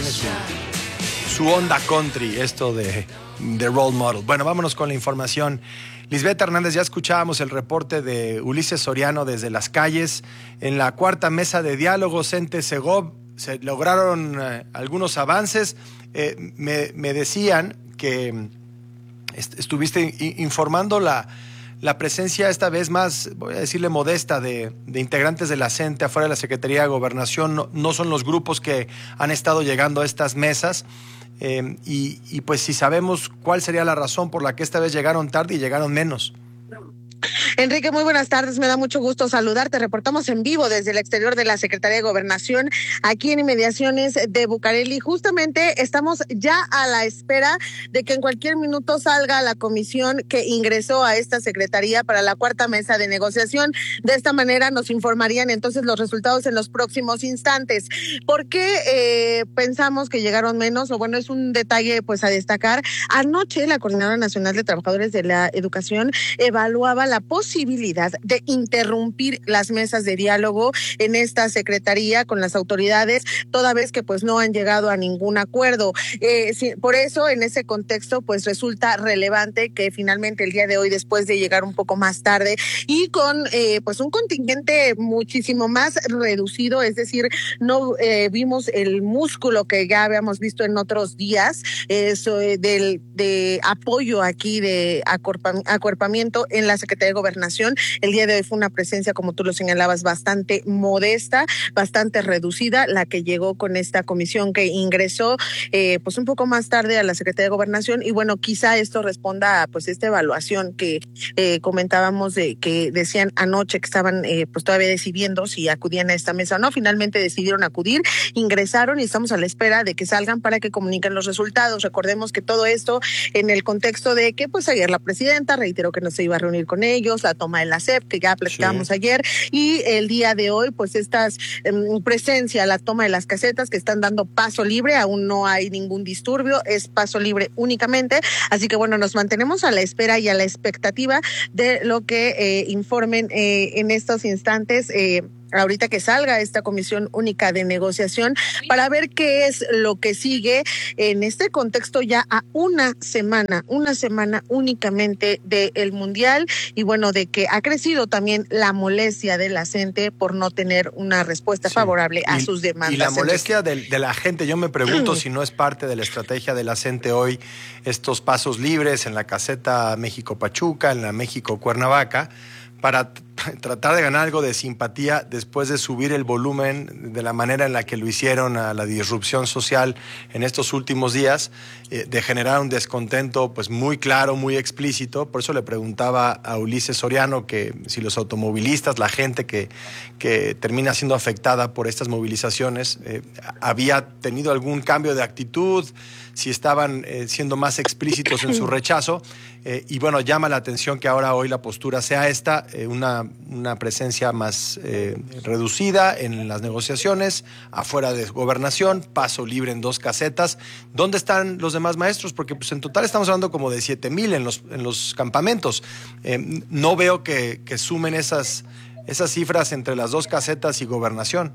tiene su onda country, esto de Role Model. Bueno, vámonos con la información. Lisbeth Hernández, ya escuchábamos el reporte de Ulises Soriano desde las calles. En la cuarta mesa de diálogo CENTE-Segov se lograron algunos avances. Me decían que estuviste informando la presencia esta vez más, voy a decirle modesta, de integrantes de la CENTE afuera de la Secretaría de Gobernación. No son los grupos que han estado llegando a estas mesas. Y pues si sabemos cuál sería la razón por la que esta vez llegaron tarde y llegaron menos. Enrique, muy buenas tardes, me da mucho gusto saludarte. Reportamos en vivo desde el exterior de la Secretaría de Gobernación, aquí en inmediaciones de Bucareli. Justamente estamos ya a la espera de que en cualquier minuto salga la comisión que ingresó a esta secretaría para la cuarta mesa de negociación. De esta manera nos informarían entonces los resultados en los próximos instantes. ¿Por qué pensamos que llegaron menos? O bueno, es un detalle pues a destacar. Anoche la Coordinadora Nacional de Trabajadores de la Educación evaluaba la posibilidad de interrumpir las mesas de diálogo en esta secretaría con las autoridades, toda vez que pues no han llegado a ningún acuerdo. Por eso, en ese contexto, pues resulta relevante que finalmente el día de hoy, después de llegar un poco más tarde y con pues un contingente muchísimo más reducido, es decir, no vimos el músculo que ya habíamos visto en otros días, de apoyo aquí, de acuerpamiento en la Secretaría de Gobernación. El día de hoy fue una presencia, como tú lo señalabas, bastante modesta, bastante reducida, la que llegó con esta comisión que ingresó pues un poco más tarde a la Secretaría de Gobernación. Y bueno, quizá esto responda a pues esta evaluación que comentábamos, de que decían anoche que estaban pues todavía decidiendo si acudían a esta mesa o no. Finalmente decidieron acudir, ingresaron y estamos a la espera de que salgan para que comuniquen los resultados. Recordemos que todo esto en el contexto de que pues ayer la presidenta reiteró que no se iba a reunir con ellos, la toma de la SEP, que ya platicábamos ayer, y el día de hoy, pues estas presencia, la toma de las casetas que están dando paso libre, aún no hay ningún disturbio, es paso libre únicamente, así que bueno, nos mantenemos a la espera y a la expectativa de lo que informen en estos instantes, ahorita que salga esta comisión única de negociación, para ver qué es lo que sigue en este contexto ya a una semana únicamente del Mundial, y bueno, de que ha crecido también la molestia de la CENTE por no tener una respuesta favorable a sus demandas. Y la molestia de la gente, yo me pregunto si no es parte de la estrategia de la CENTE hoy, estos pasos libres en la caseta México-Pachuca, en la México-Cuernavaca, para tratar de ganar algo de simpatía después de subir el volumen de la manera en la que lo hicieron a la disrupción social en estos últimos días, de generar un descontento pues muy claro, muy explícito. Por eso le preguntaba a Ulises Soriano que si los automovilistas, la gente que termina siendo afectada por estas movilizaciones, había tenido algún cambio de actitud, si estaban siendo más explícitos en su rechazo. Y bueno, llama la atención que ahora hoy la postura sea esta, una presencia más reducida en las negociaciones, afuera de gobernación, paso libre en 2 casetas. ¿Dónde están los demás maestros? Porque pues en total estamos hablando como de 7,000 en los campamentos. No veo que sumen esas cifras entre las 2 casetas y gobernación.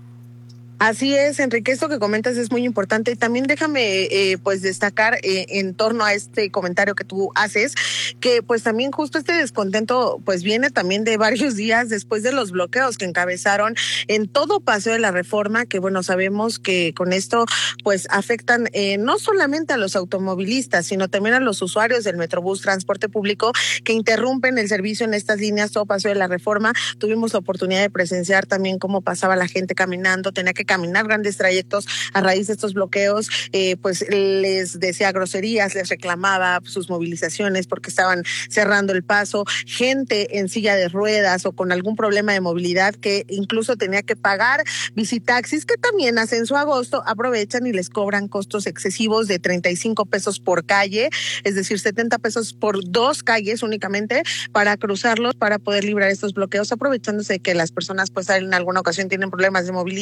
Así es, Enrique, esto que comentas es muy importante, y también déjame pues destacar en torno a este comentario que tú haces, que pues también justo este descontento pues viene también de varios días después de los bloqueos que encabezaron en todo Paseo de la Reforma, que bueno, sabemos que con esto pues afectan no solamente a los automovilistas, sino también a los usuarios del Metrobús, transporte público, que interrumpen el servicio en estas líneas, todo Paseo de la Reforma. Tuvimos la oportunidad de presenciar también cómo pasaba la gente caminando, tenía que caminar grandes trayectos a raíz de estos bloqueos, pues les decía groserías, les reclamaba sus movilizaciones porque estaban cerrando el paso, gente en silla de ruedas o con algún problema de movilidad que incluso tenía que pagar visitaxis, que también hacen su agosto, aprovechan y les cobran costos excesivos de 35 pesos por calle, es decir, 70 pesos por 2 calles únicamente para cruzarlos, para poder librar estos bloqueos, aprovechándose de que las personas pues en alguna ocasión tienen problemas de movilidad,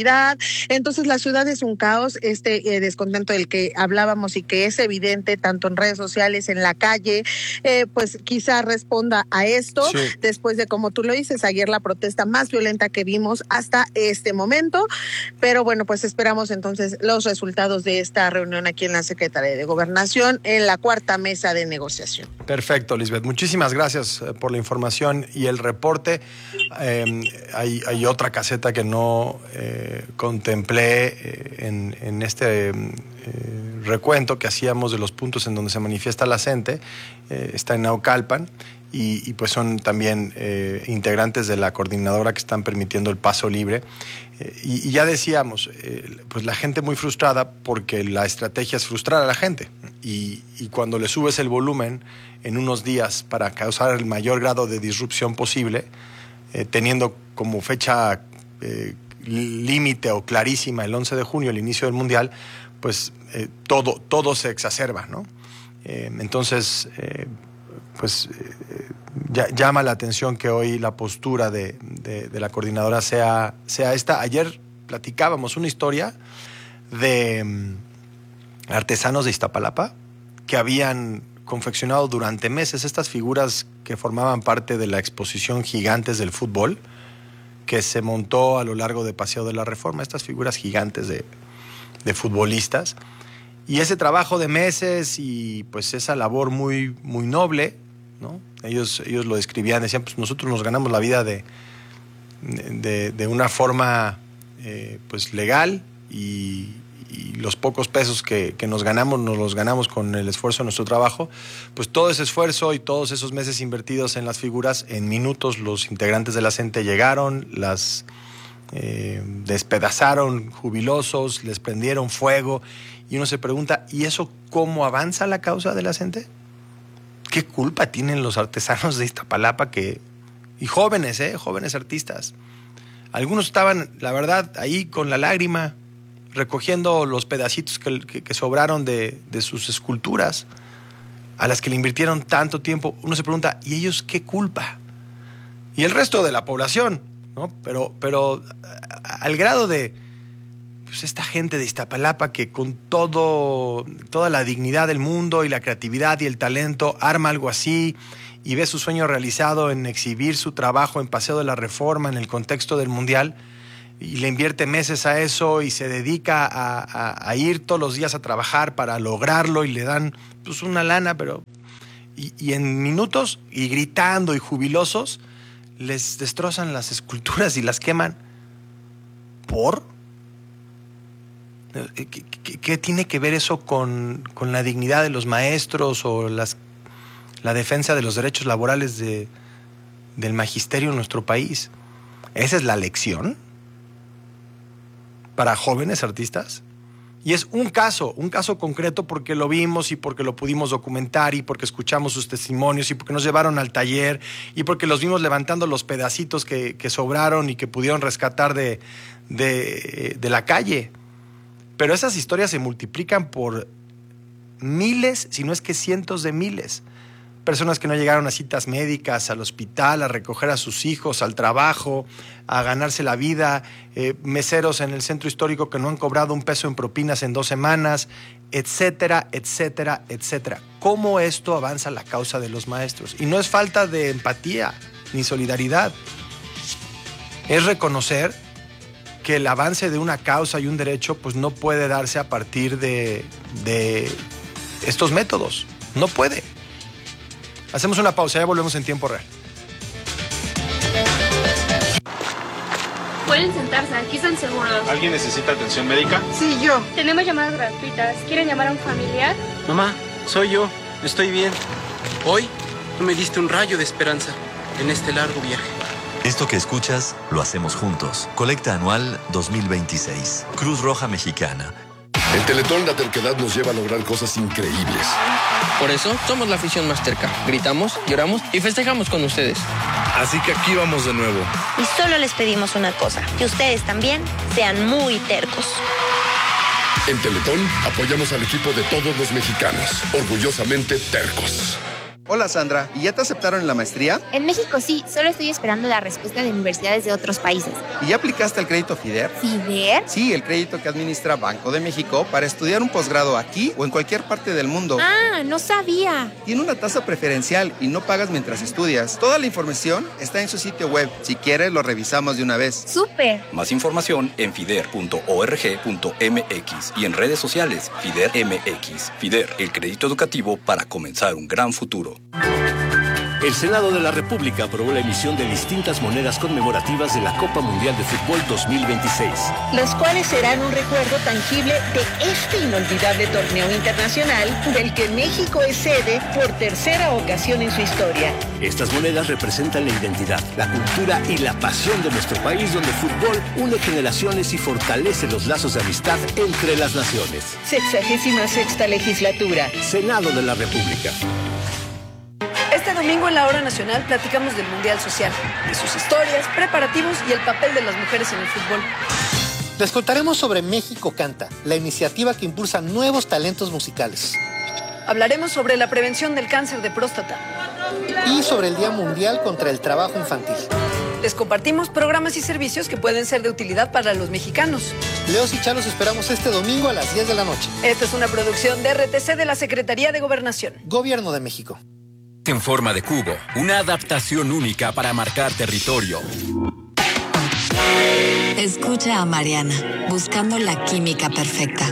Entonces la ciudad es un caos, descontento del que hablábamos y que es evidente tanto en redes sociales, en la calle, pues quizá responda a esto, sí, después de, como tú lo dices, ayer la protesta más violenta que vimos hasta este momento, pero bueno, pues esperamos entonces los resultados de esta reunión aquí en la Secretaría de Gobernación, en la cuarta mesa de negociación. Perfecto, Lisbeth, muchísimas gracias por la información y el reporte. Hay otra caseta que no contemplé en este recuento que hacíamos de los puntos en donde se manifiesta la gente, está en Naucalpan, y pues son también integrantes de la coordinadora que están permitiendo el paso libre. Y ya decíamos, pues la gente muy frustrada porque la estrategia es frustrar a la gente. Y cuando le subes el volumen en unos días para causar el mayor grado de disrupción posible, teniendo como fecha límite o clarísima el 11 de junio, el inicio del Mundial, pues todo se exacerba, ¿no? Entonces, llama la atención que hoy la postura de la coordinadora sea esta. Ayer platicábamos una historia de artesanos de Iztapalapa que habían confeccionado durante meses estas figuras que formaban parte de la exposición Gigantes del Fútbol que se montó a lo largo de Paseo de la Reforma, estas figuras gigantes de futbolistas. Y ese trabajo de meses y pues esa labor muy, muy noble, ¿no? Ellos lo describían, decían, pues nosotros nos ganamos la vida de una forma pues legal y los pocos pesos que nos los ganamos con el esfuerzo de nuestro trabajo. Pues todo ese esfuerzo y todos esos meses invertidos en las figuras, en minutos los integrantes de la CENTE llegaron, las despedazaron jubilosos, les prendieron fuego, y uno se pregunta, ¿y eso cómo avanza la causa de la CENTE? ¿Qué culpa tienen los artesanos de Iztapalapa y jóvenes, jóvenes artistas? Algunos estaban, la verdad, ahí con la lágrima, recogiendo los pedacitos que sobraron de sus esculturas, a las que le invirtieron tanto tiempo. Uno se pregunta, ¿y ellos qué culpa? Y el resto de la población, ¿no? Pero al grado de pues esta gente de Iztapalapa que con toda la dignidad del mundo y la creatividad y el talento arma algo así y ve su sueño realizado en exhibir su trabajo en Paseo de la Reforma en el contexto del Mundial, y le invierte meses a eso y se dedica a ir todos los días a trabajar para lograrlo, y le dan pues una lana, pero y en minutos, y gritando y jubilosos, les destrozan las esculturas y las queman. ¿Por? ¿Qué tiene que ver eso con la dignidad de los maestros o la defensa de los derechos laborales del magisterio en nuestro país? ¿Esa es la lección para jóvenes artistas? Y es un caso concreto porque lo vimos y porque lo pudimos documentar y porque escuchamos sus testimonios y porque nos llevaron al taller y porque los vimos levantando los pedacitos que sobraron y que pudieron rescatar de la calle. Pero esas historias se multiplican por miles, si no es que cientos de miles. Personas que no llegaron a citas médicas, al hospital, a recoger a sus hijos, al trabajo, a ganarse la vida, meseros en el centro histórico que no han cobrado un peso en propinas en 2 semanas, etcétera, etcétera, etcétera. ¿Cómo esto avanza la causa de los maestros? Y no es falta de empatía ni solidaridad. Es reconocer que el avance de una causa y un derecho pues no puede darse a partir de estos métodos. No puede. Hacemos una pausa, ya volvemos en tiempo real. Pueden sentarse, aquí están seguros. ¿Alguien necesita atención médica? Sí, yo. Tenemos llamadas gratuitas. ¿Quieren llamar a un familiar? Mamá, soy yo. Estoy bien. Hoy tú me diste un rayo de esperanza en este largo viaje. Esto que escuchas, lo hacemos juntos. Colecta anual 2026. Cruz Roja Mexicana. En Teletón la terquedad nos lleva a lograr cosas increíbles. Por eso somos la afición más terca. Gritamos, lloramos y festejamos con ustedes. Así que aquí vamos de nuevo. Y solo les pedimos una cosa, que ustedes también sean muy tercos. En Teletón apoyamos al equipo de todos los mexicanos. Orgullosamente tercos. Hola Sandra, ¿y ya te aceptaron en la maestría? En México sí, solo estoy esperando la respuesta de universidades de otros países. ¿Y ya aplicaste el crédito FIDER? ¿FIDER? Sí, el crédito que administra Banco de México para estudiar un posgrado aquí o en cualquier parte del mundo. Ah, no sabía. Tiene una tasa preferencial y no pagas mientras estudias. Toda la información está en su sitio web. Si quieres, lo revisamos de una vez. ¡Súper! Más información en fider.org.mx y en redes sociales FIDER MX. FIDER, el crédito educativo para comenzar un gran futuro. El Senado de la República aprobó la emisión de distintas monedas conmemorativas de la Copa Mundial de Fútbol 2026. Las cuales serán un recuerdo tangible de este inolvidable torneo internacional del que México es sede por tercera ocasión en su historia. Estas monedas representan la identidad, la cultura y la pasión de nuestro país, donde el fútbol une generaciones y fortalece los lazos de amistad entre las naciones. 66ª legislatura. Senado de la República. Este domingo en la Hora Nacional platicamos del Mundial Social, de sus historias, preparativos y el papel de las mujeres en el fútbol. Les contaremos sobre México Canta, la iniciativa que impulsa nuevos talentos musicales. Hablaremos sobre la prevención del cáncer de próstata. Y sobre el Día Mundial contra el Trabajo Infantil. Les compartimos programas y servicios que pueden ser de utilidad para los mexicanos. Leos y Chalos esperamos este domingo a las 10 de la noche. Esta es una producción de RTC de la Secretaría de Gobernación. Gobierno de México. En forma de cubo, una adaptación única para marcar territorio. Escucha a Mariana, buscando la química perfecta.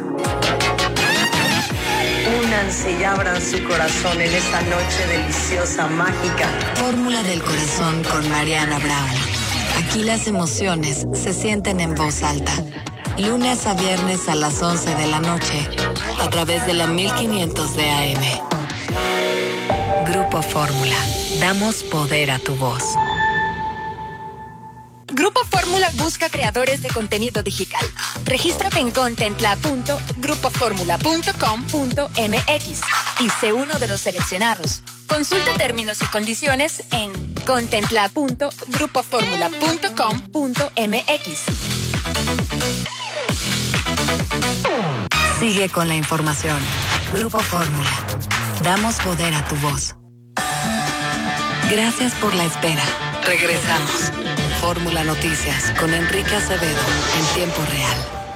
Únanse y abran su corazón en esta noche deliciosa, mágica. Fórmula del corazón con Mariana Brown. Aquí las emociones se sienten en voz alta. Lunes a viernes a las 11 de la noche, a través de la 1500 de AM. Grupo Fórmula. Damos poder a tu voz. Grupo Fórmula busca creadores de contenido digital. Regístrate en contentla.grupoformula.com.mx y sé uno de los seleccionados. Consulta términos y condiciones en contentla.grupoformula.com.mx. Sigue con la información. Grupo Fórmula. Damos poder a tu voz. Gracias por la espera. Regresamos. Fórmula Noticias con Enrique Acevedo en tiempo real.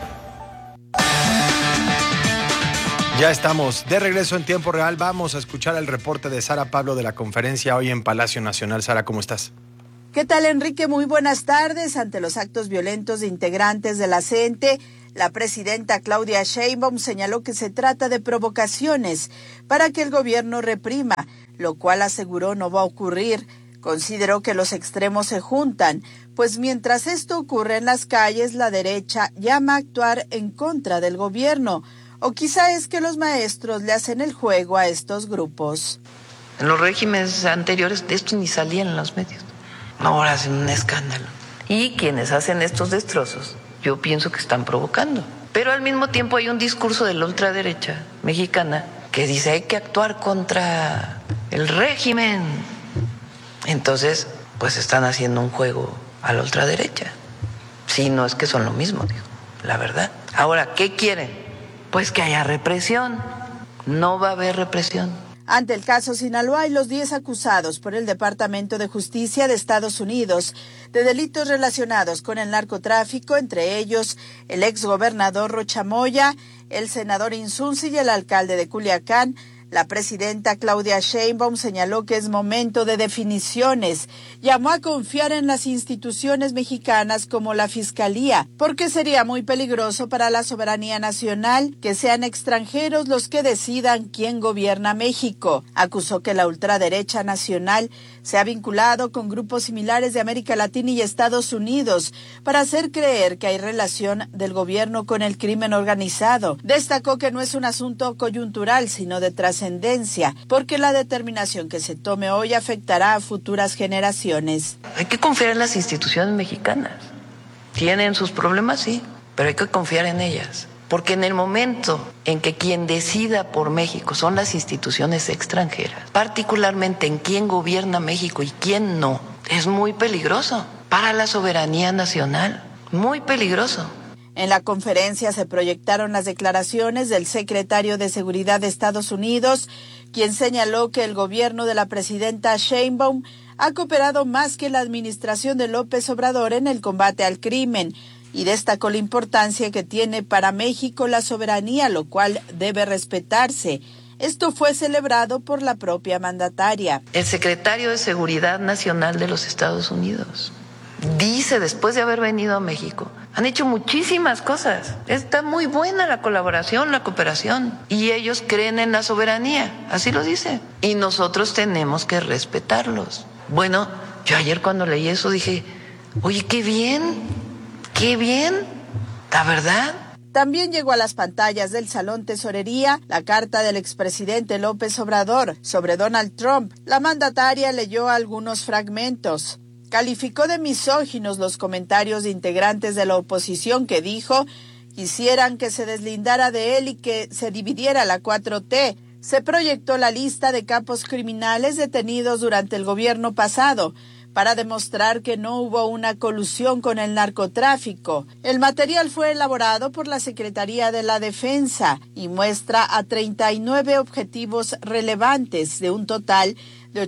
Ya estamos de regreso en tiempo real. Vamos a escuchar el reporte de Sara Pablo de la conferencia hoy en Palacio Nacional. Sara, ¿cómo estás? ¿Qué tal, Enrique? Muy buenas tardes. Ante los actos violentos de integrantes de la CENTE, la presidenta Claudia Sheinbaum señaló que se trata de provocaciones para que el gobierno reprima, lo cual aseguró no va a ocurrir. Consideró que los extremos se juntan, pues mientras esto ocurre en las calles, la derecha llama a actuar en contra del gobierno. O quizá es que los maestros le hacen el juego a estos grupos. En los regímenes anteriores de esto ni salían en los medios. Ahora hacen un escándalo. Y quienes hacen estos destrozos, yo pienso que están provocando. Pero al mismo tiempo hay un discurso de la ultraderecha mexicana que dice hay que actuar contra el régimen. Entonces, pues están haciendo un juego a la ultraderecha. Sí, no es que son lo mismo, digo, la verdad. Ahora, ¿qué quieren? Pues que haya represión. No va a haber represión. Ante el caso Sinaloa y los 10 acusados por el Departamento de Justicia de Estados Unidos de delitos relacionados con el narcotráfico, entre ellos el exgobernador Rocha Moya, el senador Insunzi y el alcalde de Culiacán, la presidenta Claudia Sheinbaum señaló que es momento de definiciones. Llamó a confiar en las instituciones mexicanas como la Fiscalía, porque sería muy peligroso para la soberanía nacional que sean extranjeros los que decidan quién gobierna México. Acusó que la ultraderecha nacional se ha vinculado con grupos similares de América Latina y Estados Unidos para hacer creer que hay relación del gobierno con el crimen organizado. Destacó que no es un asunto coyuntural, sino de trascendencia, porque la determinación que se tome hoy afectará a futuras generaciones. Hay que confiar en las instituciones mexicanas. Tienen sus problemas, sí, pero hay que confiar en ellas. Porque en el momento en que quien decida por México son las instituciones extranjeras, particularmente en quién gobierna México y quién no, es muy peligroso para la soberanía nacional, muy peligroso. En la conferencia se proyectaron las declaraciones del secretario de Seguridad de Estados Unidos, quien señaló que el gobierno de la presidenta Sheinbaum ha cooperado más que la administración de López Obrador en el combate al crimen y destacó la importancia que tiene para México la soberanía, lo cual debe respetarse. Esto fue celebrado por la propia mandataria. El secretario de Seguridad Nacional de los Estados Unidos dice, después de haber venido a México, han hecho muchísimas cosas. Está muy buena la colaboración, la cooperación. Y ellos creen en la soberanía, así lo dice. Y nosotros tenemos que respetarlos. Bueno, yo ayer cuando leí eso dije, oye, qué bien, la verdad. También llegó a las pantallas del Salón Tesorería la carta del expresidente López Obrador sobre Donald Trump. La mandataria leyó algunos fragmentos. Calificó de misóginos los comentarios de integrantes de la oposición que dijo quisieran que se deslindara de él y que se dividiera la 4T. Se proyectó la lista de capos criminales detenidos durante el gobierno pasado para demostrar que no hubo una colusión con el narcotráfico. El material fue elaborado por la Secretaría de la Defensa y muestra a 39 objetivos relevantes de un total de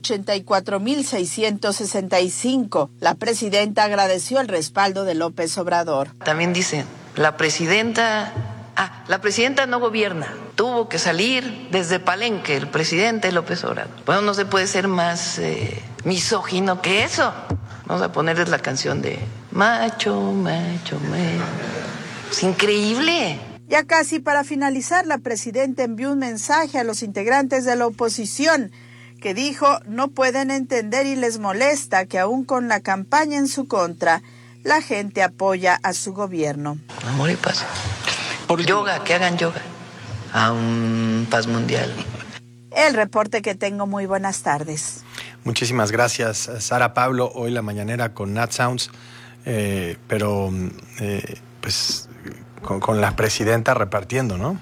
84.665. La presidenta agradeció el respaldo de López Obrador. También dicen, la presidenta no gobierna. Tuvo que salir desde Palenque el presidente López Obrador. Bueno, no se puede ser más misógino que eso. Vamos a ponerles la canción de macho, macho, macho. Es increíble. Ya casi para finalizar, la presidenta envió un mensaje a los integrantes de la oposición que dijo no pueden entender y les molesta que aún con la campaña en su contra, la gente apoya a su gobierno. Amor y paz. Por yoga, que hagan yoga. A un paz mundial. El reporte que tengo. Muy buenas tardes. Muchísimas gracias, Sara. Pablo, hoy la mañanera con Nat Sounds, pero pues con la presidenta repartiendo, ¿no?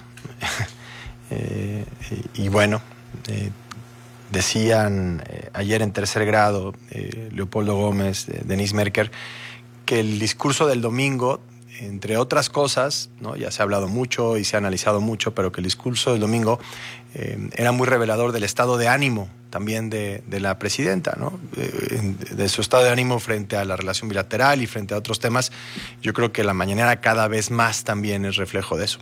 Y bueno, decían ayer en tercer grado Leopoldo Gómez, Denise Merker, que el discurso del domingo, entre otras cosas, ¿no? Ya se ha hablado mucho y se ha analizado mucho, pero que el discurso del domingo era muy revelador del estado de ánimo también de la presidenta, ¿no? De su estado de ánimo frente a la relación bilateral y frente a otros temas. Yo creo que la mañanera cada vez más también es reflejo de eso.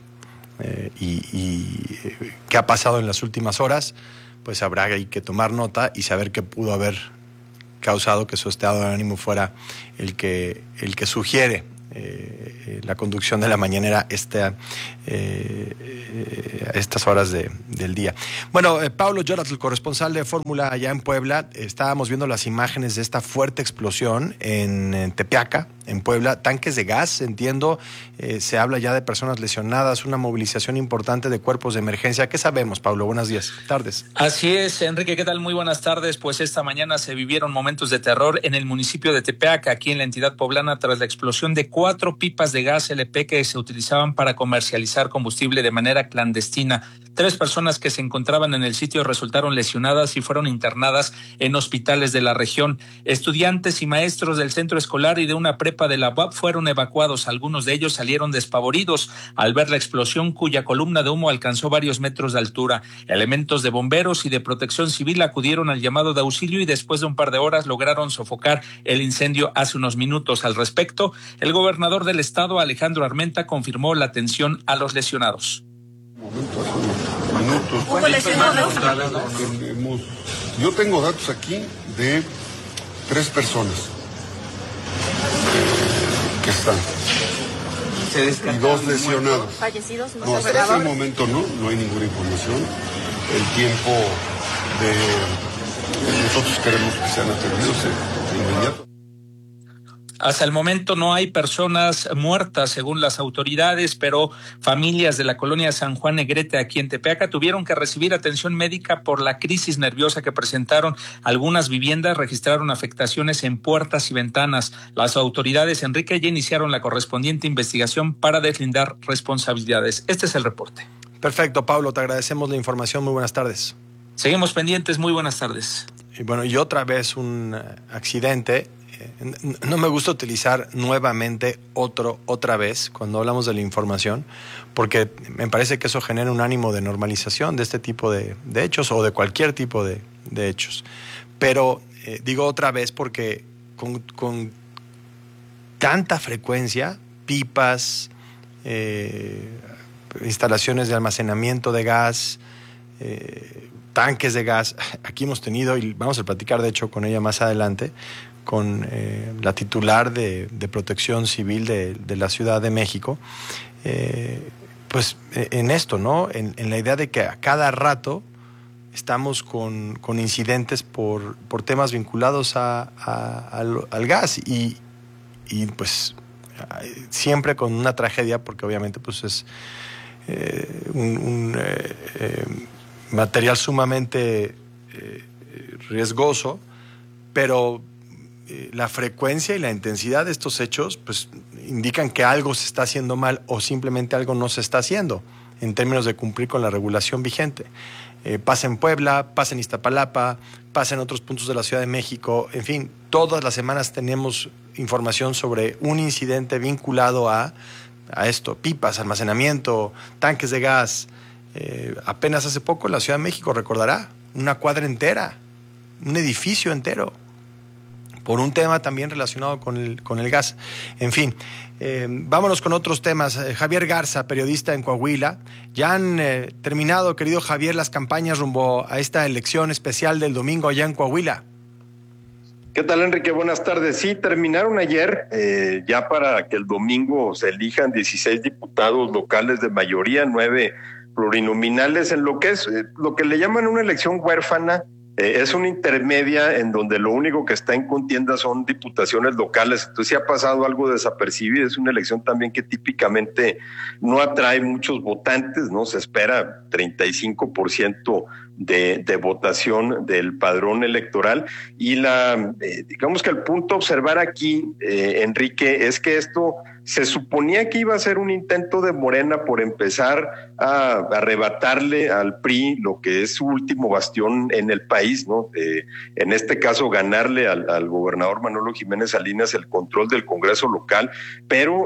Y qué ha pasado en las últimas horas, pues habrá que tomar nota y saber qué pudo haber causado que su estado de ánimo fuera el que sugiere la conducción de la mañanera a estas horas del día. Bueno, Pablo Llorat, el corresponsal de Fórmula allá en Puebla, estábamos viendo las imágenes de esta fuerte explosión en Tepeaca, en Puebla, tanques de gas, entiendo, se habla ya de personas lesionadas, una movilización importante de cuerpos de emergencia. ¿Qué sabemos, Pablo? Buenos días, tardes. Así es, Enrique, ¿qué tal? Muy buenas tardes. Pues esta mañana se vivieron momentos de terror en el municipio de Tepeaca, aquí en la entidad poblana, tras la explosión de 4 pipas de gas LP que se utilizaban para comercializar combustible de manera clandestina. 3 personas que se encontraban en el sitio resultaron lesionadas y fueron internadas en hospitales de la región. Estudiantes y maestros del centro escolar y de una prepa de la UAP fueron evacuados. Algunos de ellos salieron despavoridos al ver la explosión, cuya columna de humo alcanzó varios metros de altura. Elementos de bomberos y de protección civil acudieron al llamado de auxilio y después de un par de horas lograron sofocar el incendio hace unos minutos. Al respecto, el gobernador del estado, Alejandro Armenta, confirmó la atención a los lesionados. ¿Hubo lesionados? Yo tengo datos aquí de 3 personas que están y 2 lesionados. ¿Fallecidos? No, hasta ese momento no hay ninguna información. El tiempo de nosotros queremos que sean atendidos de inmediato. Hasta el momento no hay personas muertas según las autoridades, pero familias de la colonia San Juan Negrete aquí en Tepeaca tuvieron que recibir atención médica por la crisis nerviosa que presentaron. Algunas viviendas registraron afectaciones en puertas y ventanas. Las autoridades, Enrique, ya iniciaron la correspondiente investigación para deslindar responsabilidades. Este es el reporte. Perfecto, Pablo, te agradecemos la información. Muy buenas tardes. Seguimos pendientes. Muy buenas tardes. Y bueno, y otra vez un accidente no me gusta utilizar nuevamente otra vez cuando hablamos de la información, porque me parece que eso genera un ánimo de normalización de este tipo de hechos o de cualquier tipo de hechos. Pero digo otra vez porque con tanta frecuencia, pipas, instalaciones de almacenamiento de gas, tanques de gas. Aquí hemos tenido, y vamos a platicar de hecho con ella más adelante, con la titular de Protección Civil de la Ciudad de México, pues en esto, ¿no? En la idea de que a cada rato estamos con incidentes por temas vinculados al gas y pues siempre con una tragedia, porque obviamente pues es un material sumamente riesgoso, pero la frecuencia y la intensidad de estos hechos pues indican que algo se está haciendo mal o simplemente algo no se está haciendo en términos de cumplir con la regulación vigente. Pasa en Puebla, pasa en Iztapalapa, pasa en otros puntos de la Ciudad de México, en fin, todas las semanas tenemos información sobre un incidente vinculado a esto, pipas, almacenamiento, tanques de gas. Apenas hace poco en la Ciudad de México, recordará, una cuadra entera, un edificio entero, por un tema también relacionado con el gas. En fin, vámonos con otros temas. Javier Garza, periodista en Coahuila. Ya han terminado, querido Javier, las campañas rumbo a esta elección especial del domingo allá en Coahuila. ¿Qué tal, Enrique? Buenas tardes. Sí, terminaron ayer, ya para que el domingo se elijan 16 diputados locales de mayoría, 9 plurinominales, en lo que es lo que le llaman una elección huérfana. Es una intermedia en donde lo único que está en contienda son diputaciones locales. Entonces sí ha pasado algo desapercibido. Es una elección también que típicamente no atrae muchos votantes, ¿no? Se espera 35% de votación del padrón electoral. Y digamos que el punto a observar aquí, Enrique, es que esto se suponía que iba a ser un intento de Morena por empezar a arrebatarle al PRI lo que es su último bastión en el país, ¿no? En este caso, ganarle al gobernador Manolo Jiménez Salinas el control del Congreso local, pero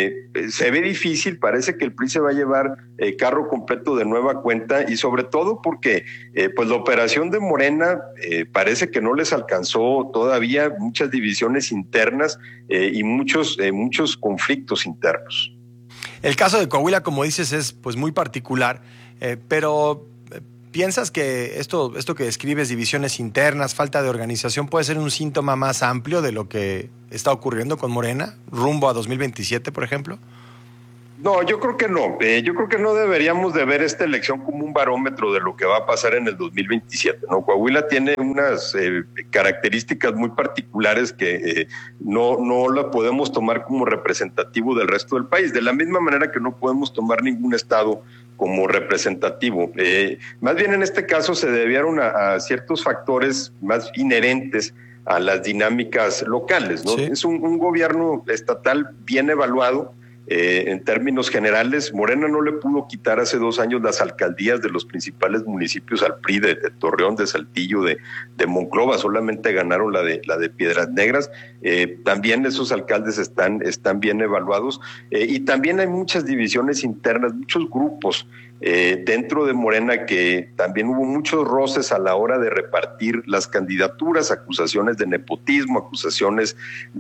se ve difícil. Parece que el PRI se va a llevar carro completo de nueva cuenta, y sobre todo porque pues la operación de Morena parece que no les alcanzó todavía, muchas divisiones internas y muchos conflictos internos. El caso de Coahuila, como dices, es pues muy particular, pero ¿piensas que esto que describes, divisiones internas, falta de organización, puede ser un síntoma más amplio de lo que está ocurriendo con Morena rumbo a 2027, por ejemplo? No, yo creo que no. Yo creo que no deberíamos de ver esta elección como un barómetro de lo que va a pasar en el 2027, ¿no? Coahuila tiene unas características muy particulares que no la podemos tomar como representativo del resto del país, de la misma manera que no podemos tomar ningún estado como representativo. Más bien en este caso se debieron a ciertos factores más inherentes a las dinámicas locales, ¿no? Sí. Es un gobierno estatal bien evaluado. En términos generales, Morena no le pudo quitar hace 2 años las alcaldías de los principales municipios al PRI, de Torreón, de Saltillo, de Monclova. Solamente ganaron la de Piedras Negras. También esos alcaldes están bien evaluados, y también hay muchas divisiones internas, muchos grupos dentro de Morena, que también hubo muchos roces a la hora de repartir las candidaturas, acusaciones de nepotismo, acusaciones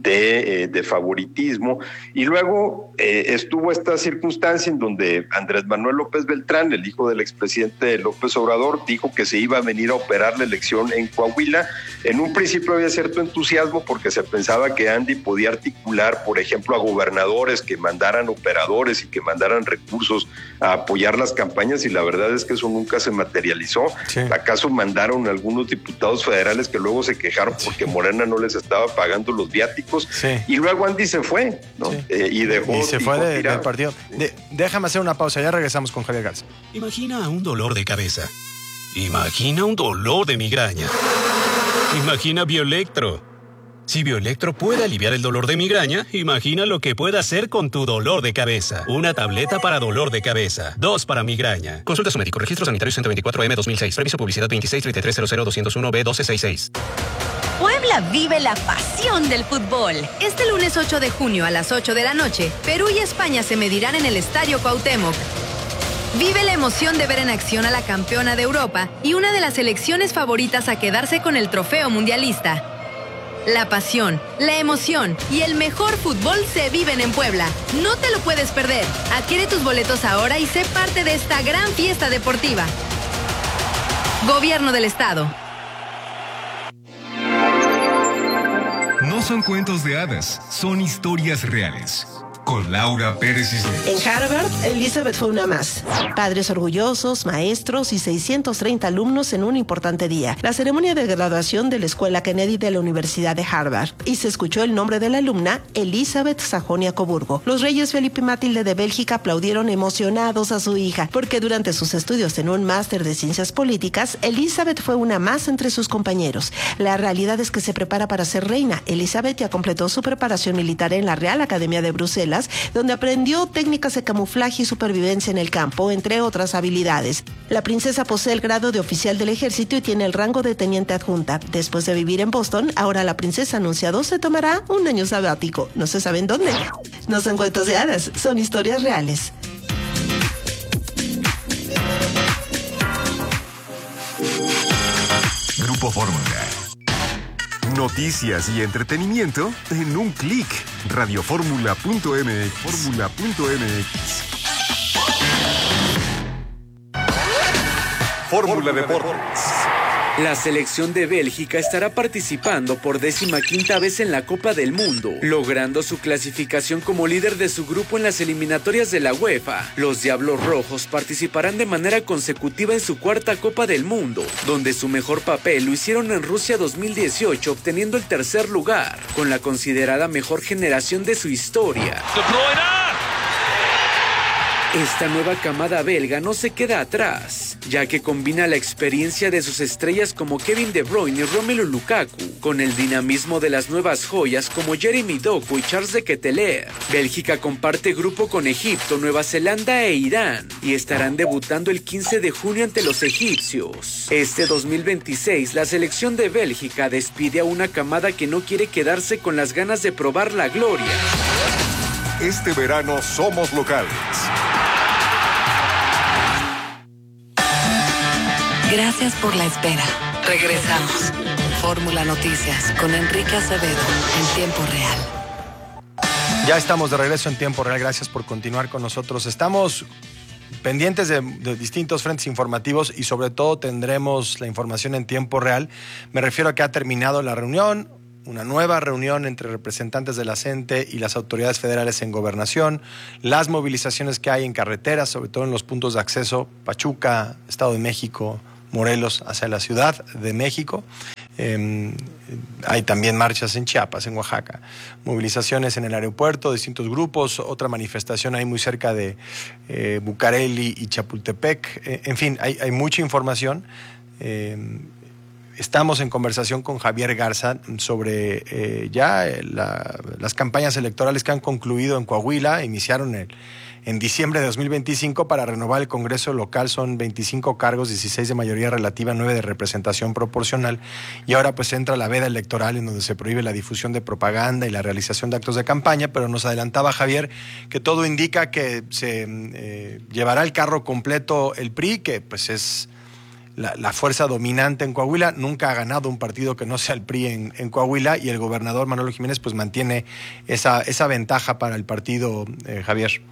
de favoritismo, y luego estuvo esta circunstancia en donde Andrés Manuel López Beltrán, el hijo del expresidente López Obrador, dijo que se iba a venir a operar la elección en Coahuila. En un principio había cierto entusiasmo porque se pensaba que Andy podía articular, por ejemplo, a gobernadores que mandaran operadores y que mandaran recursos a apoyar las campañas, y la verdad es que eso nunca se materializó. Sí. ¿Acaso mandaron algunos diputados federales que luego se quejaron porque Morena no les estaba pagando los viáticos? Sí. Y luego Andy se fue, ¿no? Sí. Y se fue del partido. Déjame hacer una pausa, ya regresamos con Javier Garza. Imagina un dolor de cabeza. Imagina un dolor de migraña. Imagina Bioelectro. Si Bioelectro puede aliviar el dolor de migraña, imagina lo que puede hacer con tu dolor de cabeza. Una tableta para dolor de cabeza. 2 para migraña. Consulta a su médico. Registro sanitario 124M 2006. Previso publicidad 26 33 00 201 B 1266. Puebla vive la pasión del fútbol. Este lunes 8 de junio a las 8 de la noche, Perú y España se medirán en el Estadio Cuauhtémoc. Vive la emoción de ver en acción a la campeona de Europa y una de las selecciones favoritas a quedarse con el trofeo mundialista. La pasión, la emoción y el mejor fútbol se viven en Puebla. No te lo puedes perder. Adquiere tus boletos ahora y sé parte de esta gran fiesta deportiva. Gobierno del Estado. No son cuentos de hadas, son historias reales. Con Laura Pérez Cisneros. En Harvard, Elizabeth fue una más. Padres orgullosos, maestros y 630 alumnos en un importante día. La ceremonia de graduación de la Escuela Kennedy de la Universidad de Harvard. Y se escuchó el nombre de la alumna, Elizabeth Sajonia-Coburgo. Los reyes Felipe y Matilde de Bélgica aplaudieron emocionados a su hija, porque durante sus estudios en un máster de ciencias políticas, Elizabeth fue una más entre sus compañeros. La realidad es que se prepara para ser reina. Elizabeth ya completó su preparación militar en la Real Academia de Bruselas, donde aprendió técnicas de camuflaje y supervivencia en el campo, entre otras habilidades. La princesa posee el grado de oficial del ejército y tiene el rango de teniente adjunta. Después de vivir en Boston, ahora la princesa anunciado se tomará un año sabático. No se sabe en dónde. No son cuentos de hadas, son historias reales. Grupo Fórmula. Noticias y entretenimiento en un clic. Radioformula.mx. Fórmula Deportes. La selección de Bélgica estará participando por 15ª vez en la Copa del Mundo, logrando su clasificación como líder de su grupo en las eliminatorias de la UEFA. Los Diablos Rojos participarán de manera consecutiva en su 4ª Copa del Mundo, donde su mejor papel lo hicieron en Rusia 2018, obteniendo el 3er lugar, con la considerada mejor generación de su historia. Esta nueva camada belga no se queda atrás, ya que combina la experiencia de sus estrellas como Kevin De Bruyne y Romelu Lukaku, con el dinamismo de las nuevas joyas como Jeremy Doku y Charles de Ketelaere. Bélgica comparte grupo con Egipto, Nueva Zelanda e Irán, y estarán debutando el 15 de junio ante los egipcios. Este 2026, la selección de Bélgica despide a una camada que no quiere quedarse con las ganas de probar la gloria. Este verano somos locales. Gracias por la espera. Regresamos. Fórmula Noticias con Enrique Acevedo en tiempo real. Ya estamos de regreso en tiempo real. Gracias por continuar con nosotros. Estamos pendientes de distintos frentes informativos y sobre todo tendremos la información en tiempo real. Me refiero a que ha terminado la reunión, una nueva reunión entre representantes de la CENTE y las autoridades federales en gobernación, las movilizaciones que hay en carreteras, sobre todo en los puntos de acceso, Pachuca, Estado de México, Morelos, hacia la Ciudad de México. Hay también marchas en Chiapas, en Oaxaca, movilizaciones en el aeropuerto, distintos grupos, otra manifestación ahí muy cerca de Bucareli y Chapultepec. En fin, hay mucha información. Estamos en conversación con Javier Garza sobre las campañas electorales que han concluido en Coahuila. Iniciaron en diciembre de 2025 para renovar el Congreso local. Son 25 cargos, 16 de mayoría relativa, 9 de representación proporcional. Y ahora pues entra la veda electoral, en donde se prohíbe la difusión de propaganda y la realización de actos de campaña. Pero nos adelantaba Javier que todo indica que se llevará el carro completo el PRI, que pues es la fuerza dominante en Coahuila. Nunca ha ganado un partido que no sea el PRI en Coahuila, y el gobernador Manolo Jiménez pues mantiene esa ventaja para el partido, Javier.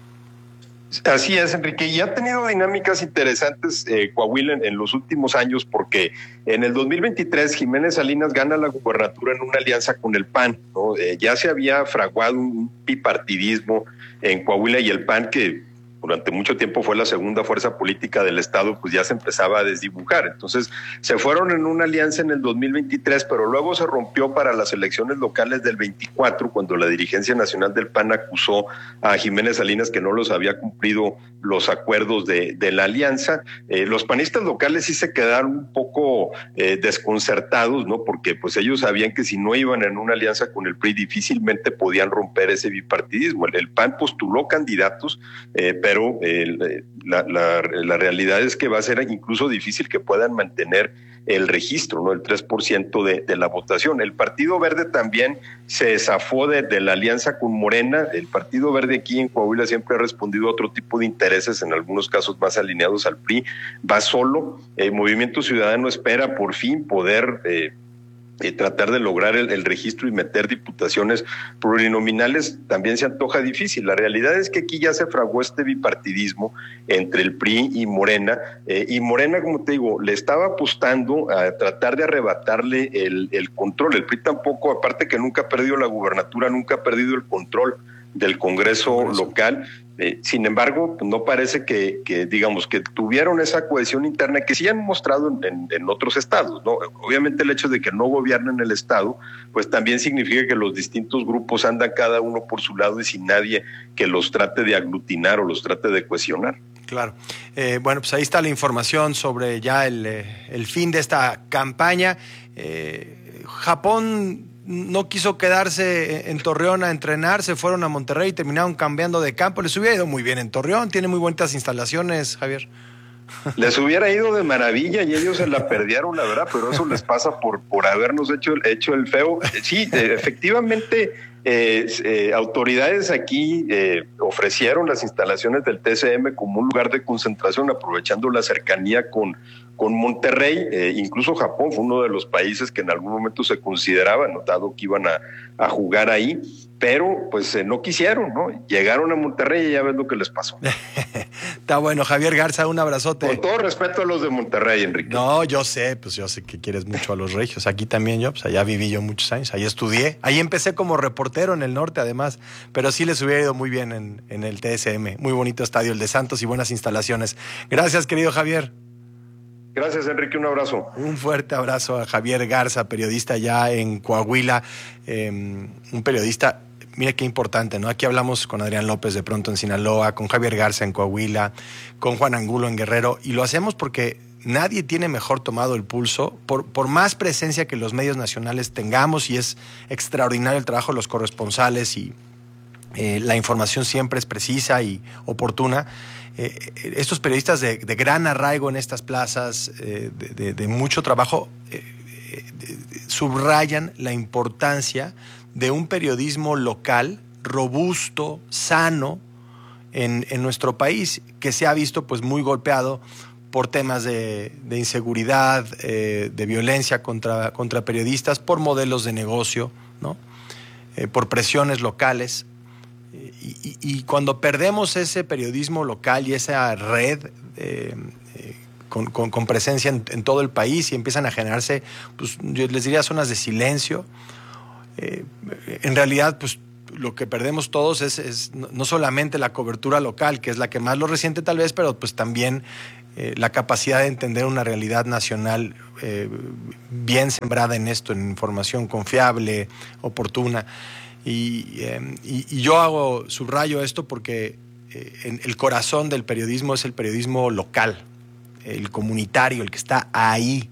Así es, Enrique, y ha tenido dinámicas interesantes Coahuila en los últimos años, porque en el 2023 Jiménez Salinas gana la gubernatura en una alianza con el PAN, ¿no? Ya se había fraguado un bipartidismo en Coahuila, y el PAN, que durante mucho tiempo fue la segunda fuerza política del estado, pues ya se empezaba a desdibujar. Entonces se fueron en una alianza en el 2023, pero luego se rompió para las elecciones locales del 24, cuando la dirigencia nacional del PAN acusó a Jiménez Salinas que no los había cumplido los acuerdos de la alianza. Los panistas locales sí se quedaron un poco desconcertados, ¿no? Porque pues ellos sabían que si no iban en una alianza con el PRI difícilmente podían romper ese bipartidismo. El PAN postuló candidatos, pero la realidad es que va a ser incluso difícil que puedan mantener el registro, ¿no? El 3% de la votación. El Partido Verde también se zafó de la alianza con Morena. El Partido Verde aquí en Coahuila siempre ha respondido a otro tipo de intereses, en algunos casos más alineados al PRI. Va solo. Movimiento Ciudadano espera por fin poder tratar de lograr el registro y meter diputaciones plurinominales. También se antoja difícil. La realidad es que aquí ya se fraguó este bipartidismo entre el PRI y Morena, como te digo, le estaba apostando a tratar de arrebatarle el control. El PRI tampoco, aparte que nunca ha perdido la gubernatura, nunca ha perdido el control del Congreso local. Sin embargo, no parece que digamos que tuvieron esa cohesión interna que sí han mostrado en otros estados, ¿no? Obviamente el hecho de que no gobiernen el estado, pues también significa que los distintos grupos andan cada uno por su lado y sin nadie que los trate de aglutinar o los trate de cohesionar. Claro. Bueno, pues ahí está la información sobre ya el fin de esta campaña. Japón no quiso quedarse en Torreón a entrenar, se fueron a Monterrey y terminaron cambiando de campo. Les hubiera ido muy bien en Torreón, tiene muy bonitas instalaciones, Javier. Les hubiera ido de maravilla y ellos se la perdieron, la verdad, pero eso les pasa por habernos hecho el feo. Sí, efectivamente, autoridades aquí ofrecieron las instalaciones del TCM como un lugar de concentración, aprovechando la cercanía con Monterrey. Incluso Japón fue uno de los países que en algún momento se consideraba, notado que iban a jugar ahí, pero pues no quisieron, ¿no? Llegaron a Monterrey y ya ves lo que les pasó. Está bueno, Javier Garza, un abrazote. Con todo respeto a los de Monterrey, Enrique. No, yo sé que quieres mucho a los regios. Aquí también yo, pues allá viví yo muchos años, ahí estudié, ahí empecé como reportero en el norte además, pero sí les hubiera ido muy bien en el TSM. Muy bonito estadio el de Santos y buenas instalaciones. Gracias, querido Javier. Gracias, Enrique, un abrazo. Un fuerte abrazo a Javier Garza, periodista ya en Coahuila, un periodista, mira qué importante, ¿no? Aquí hablamos con Adrián López de pronto en Sinaloa, con Javier Garza en Coahuila, con Juan Angulo en Guerrero, y lo hacemos porque nadie tiene mejor tomado el pulso, por más presencia que los medios nacionales tengamos, y es extraordinario el trabajo de los corresponsales y la información siempre es precisa y oportuna. Estos periodistas de gran arraigo en estas plazas, de mucho trabajo, subrayan la importancia de un periodismo local, robusto, sano, en nuestro país, que se ha visto pues muy golpeado por temas de inseguridad, de violencia contra periodistas, por modelos de negocio, ¿no? Por presiones locales. Y cuando perdemos ese periodismo local y esa red con presencia en todo el país y empiezan a generarse, pues yo les diría, zonas de silencio, en realidad pues lo que perdemos todos es no solamente la cobertura local, que es la que más lo resiente tal vez, pero pues también la capacidad de entender una realidad nacional bien sembrada en esto, en información confiable, oportuna. Y yo subrayo esto porque el corazón del periodismo es el periodismo local, el comunitario, el que está ahí.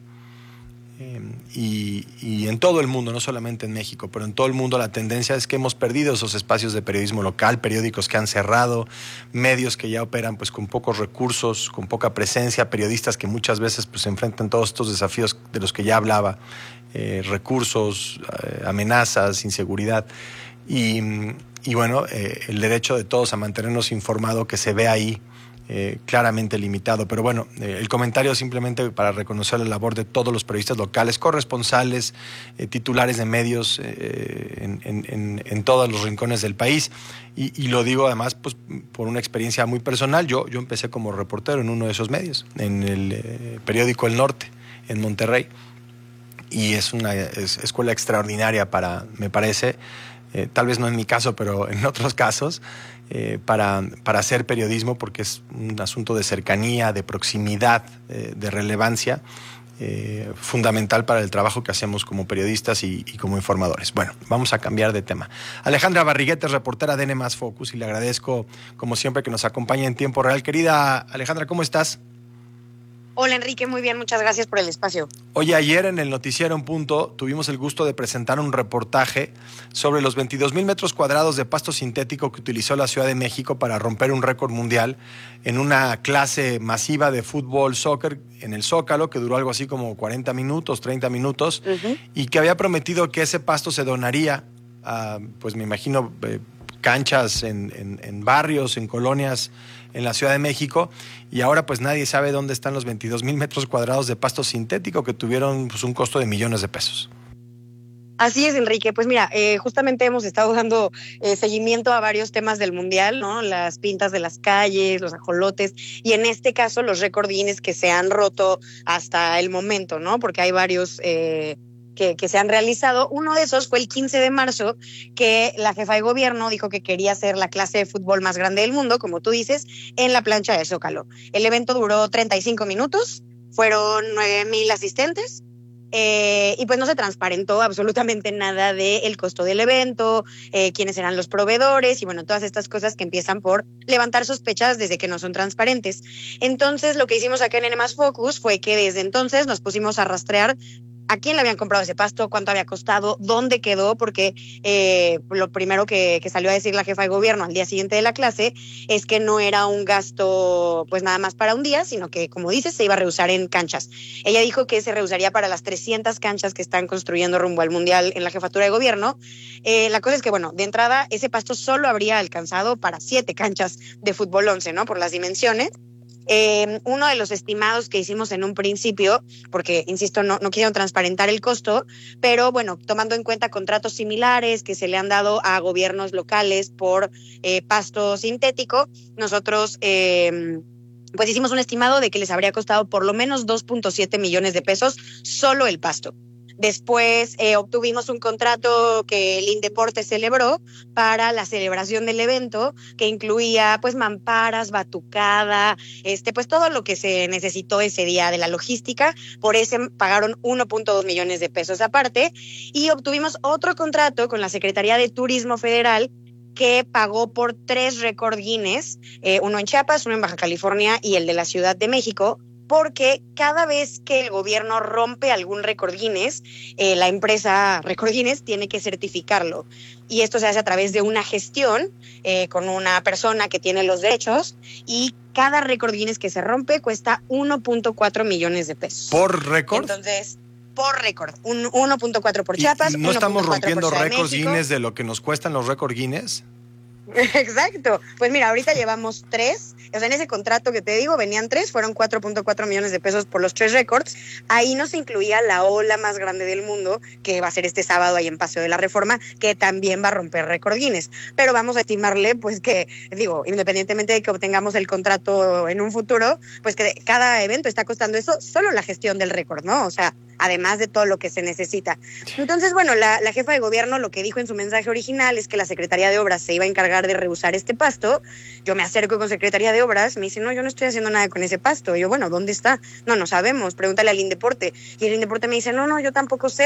Y en todo el mundo, no solamente en México, pero en todo el mundo la tendencia es que hemos perdido esos espacios de periodismo local, periódicos que han cerrado, medios que ya operan pues con pocos recursos, con poca presencia, periodistas que muchas veces pues enfrentan todos estos desafíos de los que ya hablaba, recursos, amenazas, inseguridad y bueno, el derecho de todos a mantenernos informados que se ve ahí claramente limitado. Pero bueno, el comentario simplemente para reconocer la labor de todos los periodistas locales, corresponsales, titulares de medios en todos los rincones del país. Y lo digo además pues por una experiencia muy personal. Yo empecé como reportero en uno de esos medios, en el periódico El Norte, en Monterrey. Y es una escuela extraordinaria para, me parece, tal vez no en mi caso, pero en otros casos, para hacer periodismo, porque es un asunto de cercanía, de proximidad, de relevancia, fundamental para el trabajo que hacemos como periodistas y como informadores. Bueno, vamos a cambiar de tema. Alejandra Barriguete, reportera de N+ Focus, y le agradezco, como siempre, que nos acompañe en tiempo real. Querida Alejandra, ¿cómo estás? Hola Enrique, muy bien, muchas gracias por el espacio. Oye, ayer en el noticiero En Punto tuvimos el gusto de presentar un reportaje sobre los 22,000 metros cuadrados de pasto sintético que utilizó la Ciudad de México para romper un récord mundial en una clase masiva de fútbol, soccer en el Zócalo, que duró algo así como 40 minutos, 30 minutos, y que había prometido que ese pasto se donaría a, pues me imagino, canchas en barrios, en colonias en la Ciudad de México, y ahora pues nadie sabe dónde están los 22,000 metros cuadrados de pasto sintético que tuvieron pues un costo de millones de pesos. Así es, Enrique. Pues mira, justamente hemos estado dando seguimiento a varios temas del Mundial, ¿no? Las pintas de las calles, los ajolotes, y en este caso los récord Guinness que se han roto hasta el momento, ¿no? Porque hay varios que se han realizado. Uno de esos fue el 15 de marzo, que la jefa de gobierno dijo que quería hacer la clase de fútbol más grande del mundo, como tú dices, en la plancha de Zócalo. El evento duró 35 minutos, fueron 9,000 asistentes, y pues no se transparentó absolutamente nada del costo del evento, quiénes eran los proveedores, y bueno, todas estas cosas que empiezan por levantar sospechas desde que no son transparentes. Entonces, lo que hicimos acá en N+ Focus fue que desde entonces nos pusimos a rastrear a quién le habían comprado ese pasto, cuánto había costado, dónde quedó, porque lo primero que salió a decir la jefa de gobierno al día siguiente de la clase es que no era un gasto pues nada más para un día, sino que, como dices, se iba a reusar en canchas. Ella dijo que se reusaría para las 300 canchas que están construyendo rumbo al Mundial en la jefatura de gobierno. La cosa es que, bueno, de entrada ese pasto solo habría alcanzado para 7 canchas de fútbol 11, ¿no? Por las dimensiones. Uno de los estimados que hicimos en un principio, porque, insisto, no quisieron transparentar el costo, pero bueno, tomando en cuenta contratos similares que se le han dado a gobiernos locales por pasto sintético, nosotros pues hicimos un estimado de que les habría costado por lo menos 2.7 millones de pesos solo el pasto. Después obtuvimos un contrato que el Indeporte celebró para la celebración del evento, que incluía pues mamparas, batucada, pues todo lo que se necesitó ese día de la logística. Por ese pagaron 1.2 millones de pesos aparte, y obtuvimos otro contrato con la Secretaría de Turismo Federal, que pagó por 3 récord Guinness, uno en Chiapas, uno en Baja California y el de la Ciudad de México, porque cada vez que el gobierno rompe algún récord Guinness, la empresa Récord Guinness tiene que certificarlo. Y esto se hace a través de una gestión con una persona que tiene los derechos, y cada récord Guinness que se rompe cuesta 1.4 millones de pesos. ¿Por récord? Entonces, por récord. 1.4 por Chiapas. ¿Y no estamos rompiendo récords Guinness de lo que nos cuestan los récord Guinness? Exacto. Pues mira, ahorita llevamos 3. O sea, en ese contrato que te digo venían 3, fueron 4.4 millones de pesos por los 3 récords. Ahí no se incluía la ola más grande del mundo, que va a ser este sábado ahí en Paseo de la Reforma, que también va a romper récord Guinness. Pero vamos a estimarle, pues que, digo, independientemente de que obtengamos el contrato en un futuro, pues que cada evento está costando eso, solo la gestión del récord, ¿no? O sea, además de todo lo que se necesita. Entonces, bueno, la jefa de gobierno lo que dijo en su mensaje original es que la Secretaría de Obras se iba a encargar de reusar este pasto. Yo me acerco con Secretaría de Obras, me dice, no, yo no estoy haciendo nada con ese pasto. Y yo, bueno, ¿dónde está? No sabemos, pregúntale al Indeporte. Y el Indeporte me dice, no, yo tampoco sé.